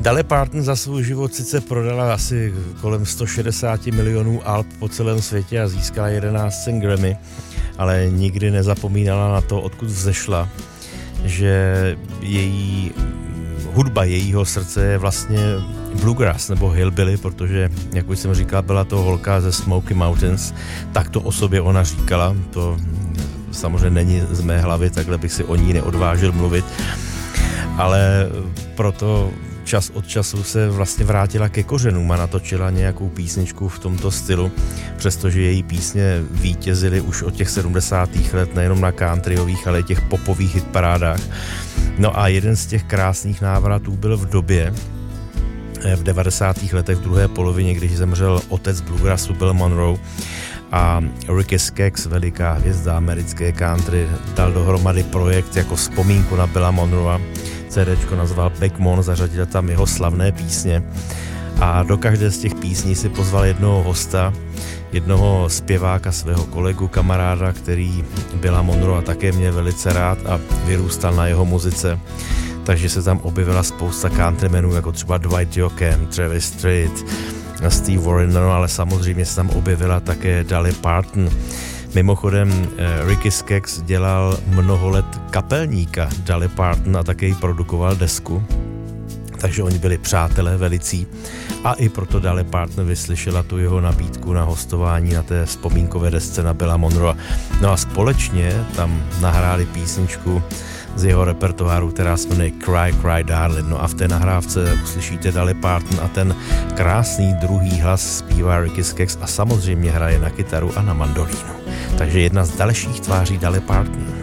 Dolly Parton za svůj život sice prodala asi kolem 160 milionů alb po celém světě a získala 11 cen Grammy, ale nikdy nezapomínala na to, odkud vzešla, že její hudba jejího srdce je vlastně bluegrass nebo hillbilly, protože, jak už jsem říkal, byla to holka ze Smoky Mountains, tak to o sobě ona říkala, to samozřejmě není z mé hlavy, takhle bych si o ní neodvážil mluvit, ale proto čas od času se vlastně vrátila ke kořenům a natočila nějakou písničku v tomto stylu, přestože její písně vítězily už od těch 70. let nejenom na countryových, ale i těch popových hitparádách. No a jeden z těch krásných návratů byl v době, v 90. letech v druhé polovině, když zemřel otec bluegrassu Bill Monroe a Ricky Skaggs, veliká hvězda americké country, dal dohromady projekt jako vzpomínku na Billa Monroea. CDčko nazval Backmon, zařadil tam jeho slavné písně a do každé z těch písní si pozval jednoho hosta, jednoho zpěváka, svého kolegu, kamaráda, který Billa Monroea také měl velice rád a vyrůstal na jeho muzice. Takže se tam objevila spousta countrymenů, jako třeba Dwight Yoakam, Travis Tritt, Steve Wariner, no, ale samozřejmě se tam objevila také Dolly Parton. Mimochodem, Ricky Skaggs dělal mnoho let kapelníka Dolly Parton a také ji produkoval desku, takže oni byli přátelé velicí a i proto Dolly Parton vyslyšela tu jeho nabídku na hostování na té vzpomínkové desce na Billa Monroea. No a společně tam nahráli písničku z jeho repertoáru, která se jmenuje Cry, Cry, Darling. No a v té nahrávce uslyšíte Dolly Parton a ten krásný druhý hlas zpívá Ricky Skaggs a samozřejmě hraje na kytaru a na mandolínu. Takže jedna z dalších tváří Dolly Parton.